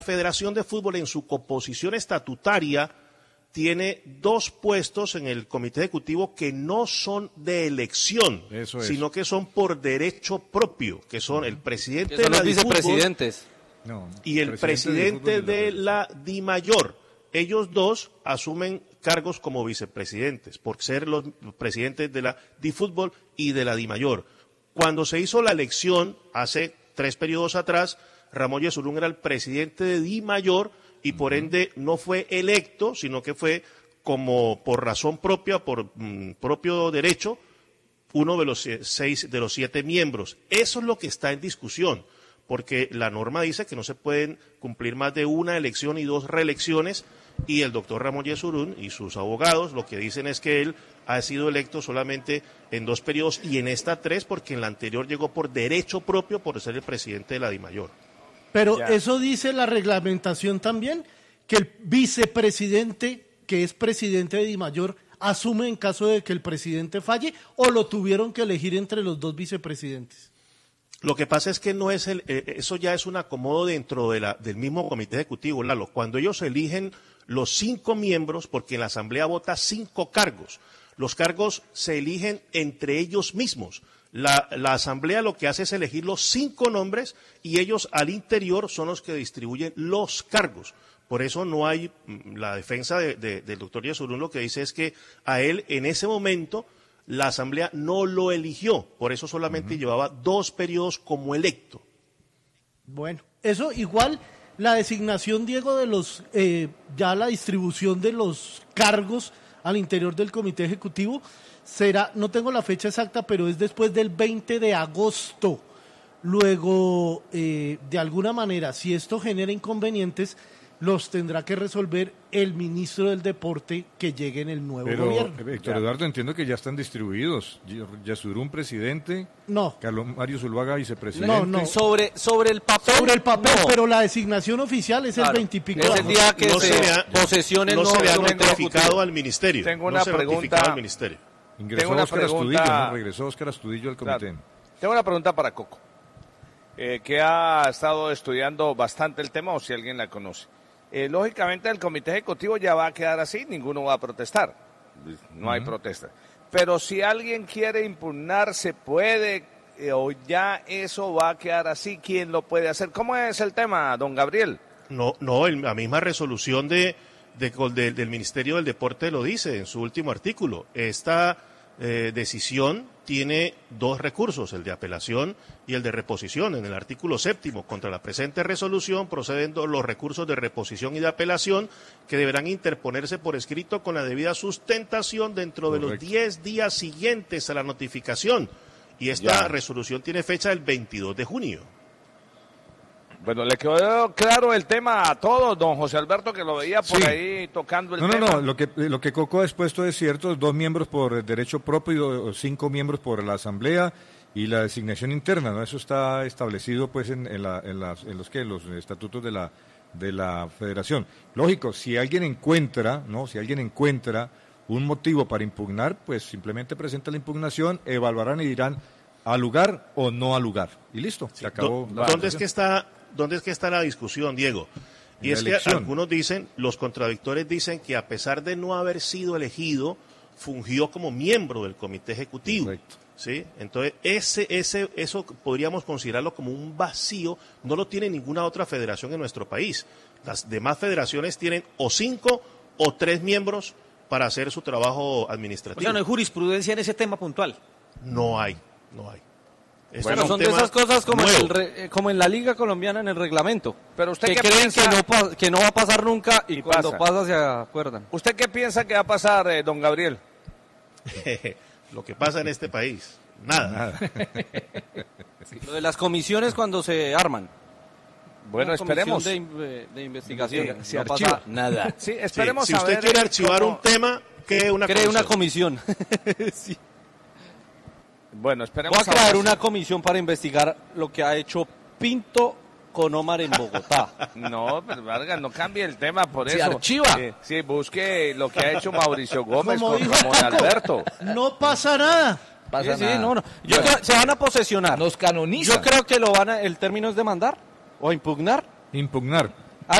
Federación de Fútbol en su composición estatutaria tiene 2 puestos en el comité ejecutivo que no son de elección, sino que son por derecho propio, que son el presidente de la vicepresidentes y el presidente de la DIMAYOR. Ellos 2 asumen cargos como vicepresidentes por ser los presidentes de la DIFútbol y de la DIMAYOR. Cuando se hizo la elección hace 3 periodos atrás, Ramón Yesurún era el presidente de DIMAYOR y por ende no fue electo, sino que fue como por razón propia, por propio derecho, uno de los 7 miembros. Eso es lo que está en discusión, porque la norma dice que no se pueden cumplir más de 1 elección y 2 reelecciones, y el doctor Ramón Yesurún y sus abogados lo que dicen es que él ha sido electo solamente en 2 periodos y en esta 3, porque en la anterior llegó por derecho propio por ser el presidente de la DIMAYOR. Pero eso dice la reglamentación también, que el vicepresidente, que es presidente de DIMAYOR, asume en caso de que el presidente falle, o lo tuvieron que elegir entre los 2 vicepresidentes. Lo que pasa es que no es eso ya es un acomodo dentro del mismo comité ejecutivo, Lalo. Cuando ellos eligen los 5 miembros, porque en la asamblea vota 5 cargos, los cargos se eligen entre ellos mismos. La asamblea lo que hace es elegir los 5 nombres y ellos al interior son los que distribuyen los cargos. Por eso no hay, la defensa del doctor Yesurún lo que dice es que a él en ese momento la asamblea no lo eligió, por eso solamente llevaba 2 periodos como electo. Bueno, eso igual la designación, Diego, de los, ya la distribución de los cargos al interior del comité ejecutivo será, no tengo la fecha exacta, pero es después del 20 de agosto. Luego, de alguna manera, si esto genera inconvenientes, los tendrá que resolver el ministro del Deporte que llegue en el nuevo gobierno. Héctor Eduardo, entiendo que ya están distribuidos. Yesurún, presidente. No. Carlos Mario Zuluaga, vicepresidente. No. Sobre el papel. Sobre el papel, no. Pero la designación oficial es el 20 y pico. Es el día que posesione el no nuevo se le ha comité notificado al ministerio. Tengo una pregunta. Al ministerio. Ingresó Óscar Astudillo, ¿no? Regresó Óscar Astudillo al comité. Claro. Tengo una pregunta para Coco, que ha estado estudiando bastante el tema, o si alguien la conoce. Lógicamente el comité ejecutivo ya va a quedar así, ninguno va a protestar, no hay protesta. Pero si alguien quiere impugnar, se puede, o ya eso va a quedar así, ¿quién lo puede hacer? ¿Cómo es el tema, don Gabriel? No, la misma resolución del Ministerio del Deporte lo dice en su último artículo. Esta decisión tiene 2 recursos, el de apelación y el de reposición. En el artículo 7, contra la presente resolución proceden los recursos de reposición y de apelación que deberán interponerse por escrito con la debida sustentación dentro de los 10 días siguientes a la notificación. Y esta resolución tiene fecha del 22 de junio. Bueno, le quedó claro el tema a todos, don José Alberto, que lo veía por ahí tocando el tema. No, lo que Coco ha expuesto es cierto, 2 miembros por derecho propio y 5 miembros por la asamblea y la designación interna, ¿no? Eso está establecido pues en los estatutos de la federación. Lógico, si alguien encuentra un motivo para impugnar, pues simplemente presenta la impugnación, evaluarán y dirán al lugar o no al lugar. Y listo, se acabó. ¿Dónde es que está la discusión, Diego? Y es que algunos dicen, los contradictores dicen que a pesar de no haber sido elegido, fungió como miembro del comité ejecutivo. Correcto. ¿Sí? Entonces, eso podríamos considerarlo como un vacío, no lo tiene ninguna otra federación en nuestro país. Las demás federaciones tienen o 5 o 3 miembros para hacer su trabajo administrativo. O sea, no hay jurisprudencia en ese tema puntual. No hay. Bueno, son de esas cosas como en la Liga Colombiana en el reglamento. Pero usted que qué creen piensa que no va a pasar nunca y cuando pasa. pasa se acuerdan. ¿Usted qué piensa que va a pasar, don Gabriel? Lo que pasa en este país, nada. Lo de las comisiones cuando se arman. Bueno, esperemos. De investigación. Se no archiva. pasa nada. Sí, esperemos si usted quiere archivar un tema, cree una comisión. Sí. Bueno, esperemos. Voy a crear una comisión para investigar lo que ha hecho Pinto con Omar en Bogotá. No, pero Vargas, no cambie el tema por eso. Se archiva. Sí, busque lo que ha hecho Mauricio Gómez Como con dijo Ramón Paco, Alberto. No pasa nada. Sí, no. Yo creo, se van a posesionar. Nos canonizan. Yo creo que el término es demandar o impugnar. Impugnar.